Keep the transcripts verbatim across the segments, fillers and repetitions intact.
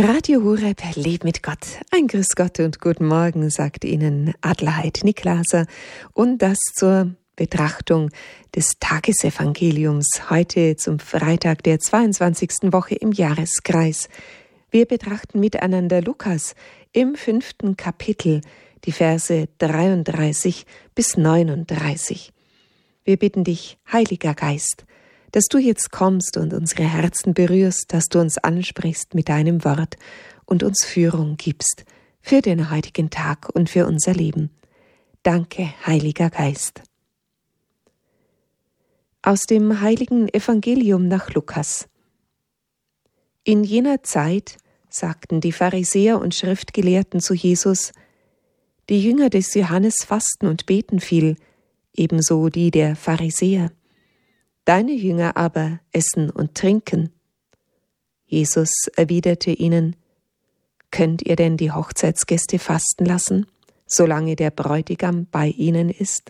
Radio Horeb, Leb mit Gott. Ein Grüß Gott und guten Morgen, sagt Ihnen Adelheid Niklaser. Und das zur Betrachtung des Tagesevangeliums heute zum Freitag der zweiundzwanzigsten Woche im Jahreskreis. Wir betrachten miteinander Lukas im fünften Kapitel, die Verse dreiunddreißig bis neununddreißig. Wir bitten dich, Heiliger Geist, dass du jetzt kommst und unsere Herzen berührst, dass du uns ansprichst mit deinem Wort und uns Führung gibst für den heutigen Tag und für unser Leben. Danke, Heiliger Geist. Aus dem heiligen Evangelium nach Lukas. In jener Zeit sagten die Pharisäer und Schriftgelehrten zu Jesus: Die Jünger des Johannes fasten und beten viel, ebenso die der Pharisäer. Deine Jünger aber essen und trinken. Jesus erwiderte ihnen: Könnt ihr denn die Hochzeitsgäste fasten lassen, solange der Bräutigam bei ihnen ist?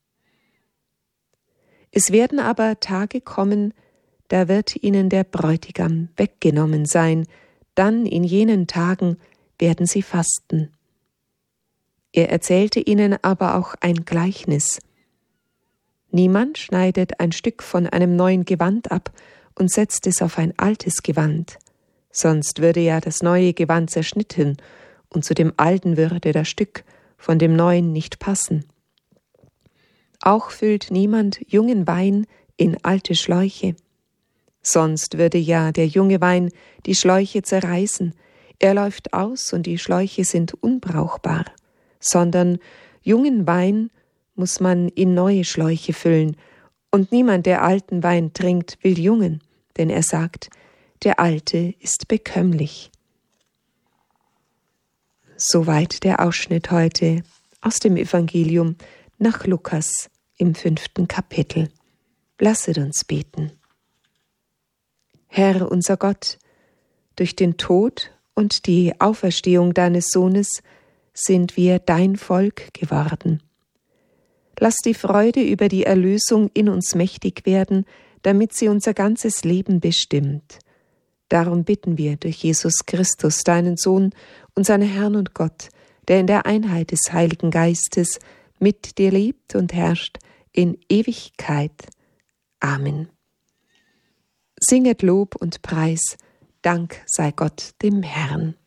Es werden aber Tage kommen, da wird ihnen der Bräutigam weggenommen sein, dann in jenen Tagen werden sie fasten. Er erzählte ihnen aber auch ein Gleichnis. Niemand schneidet ein Stück von einem neuen Gewand ab und setzt es auf ein altes Gewand, sonst würde ja das neue Gewand zerschnitten, und zu dem alten würde das Stück von dem neuen nicht passen. Auch füllt niemand jungen Wein in alte Schläuche, sonst würde ja der junge Wein die Schläuche zerreißen, er läuft aus und die Schläuche sind unbrauchbar, sondern jungen Wein muss man in neue Schläuche füllen, und niemand, der alten Wein trinkt, will jungen, denn er sagt, der alte ist bekömmlich. Soweit der Ausschnitt heute aus dem Evangelium nach Lukas im fünften Kapitel. Lasset uns beten. Herr unser Gott, durch den Tod und die Auferstehung deines Sohnes sind wir dein Volk geworden. Lass die Freude über die Erlösung in uns mächtig werden, damit sie unser ganzes Leben bestimmt. Darum bitten wir durch Jesus Christus, deinen Sohn, unseren Herrn und Gott, der in der Einheit des Heiligen Geistes mit dir lebt und herrscht in Ewigkeit. Amen. Singet Lob und Preis, Dank sei Gott dem Herrn.